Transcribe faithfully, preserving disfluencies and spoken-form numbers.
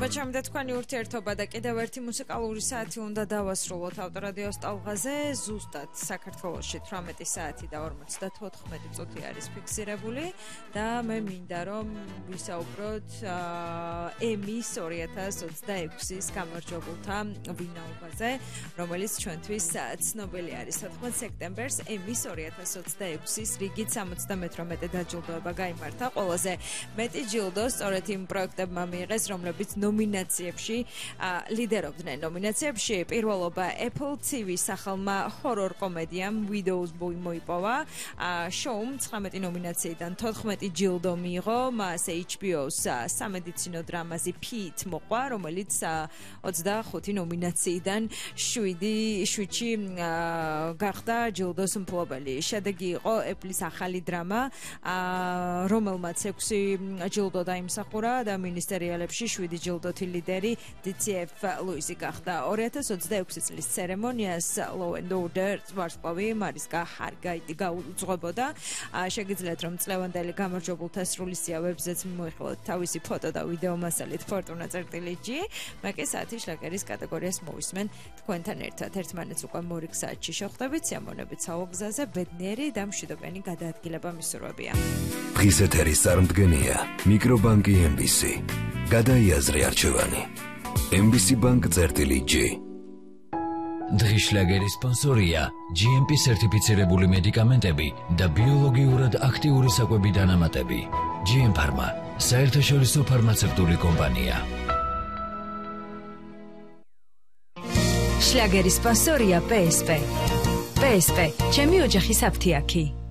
მადლობა ჩემდა თქვენი ურთიერთობა და კიდევ ერთი მუსიკალური საათი უნდა დავასრულოთ ავტორადიოს ტალღაზე. ზუსტად საქართველოში თვრამეტი საათი და ორმოცდათოთხმეტი წუთი არის ფიქსირებული და მე მინდა რომ ვისაუბროთ ემის ორი ათას ოცდაექვსის გამარჯვებულთა ვინაობაზე, რომელიც ჩვენთვის ცნობილი არის. ოთხმოცი სექტემბერს ემის ორი ათას ოცდაექვსის რიგით სამოცდამეთვრამეტე დაჯილდოება გაიმართა. ყველაზე მეტი ჯილდო სწორედ იმ პროექტებმა მიიღეს, რომლებიც ნომინაციებში ლიდერობდნენ. ნომინაციებში პირველობა Apple T V-ს სახელმა ჰორორ კომედიამ Widow's Boy მოიპოვა. შოუმ ცხრამეტი ნომინაციიდან თოთხმეტი ჯილდო მიიღო. მას H B O-ს სამედიცინო დრამაზე Pete მოყვა, რომელიც ოცდახუთი ნომინაციიდან შვიდში გახდა ჯილდოს მფლობელი. შედეგი იყო Apple-ის ახალი დრამა, რომელმაც ექვსი ჯილდო დაიმსახურა და მინისტერიალებში შვიდი ჯილდოთი ლიდერი D C F ლუისი გახდა. ორი ათას ოცდაექვსი წლის ცერემონიას Law and Order ვარსკვლავი მარისკა ჰარგაიტი გაუძღვებოდა. შეგიძლიათ რომ წლევანდელი გამარჯვებულთა სრულისია ვებზეც მოიხილოთ თავისი ფოტო და ვიდეო მასალით ფორტუნა წერტილი G. მე კი საათი შლაგერის კატეგორიას მოვისმენ თქვენთან ერთად. ერთმანეთს უკვე მორიგ საათში შეხვდებით, სიამოვნებით საუგზაზე, ბედნიერი და მშვიდობიანი გადაადგილება მისურვებია. დღის ეთერის წარმდგენია მიკრობანკი M B C. გადაიაზრე არჩევანი. M B C Bank წერტილი G. დღის შლაგერის სპონსორია G M P სერტიფიცირებული მედიკამენტები და ბიოლოგიურად აქტიური საკვები დანამატები. G M Pharma საერთაშორისო ფარმაცევტული კომპანია. შლაგერის სპონსორია P S P. P S P ჩემი ოჯახის აფთიაქი.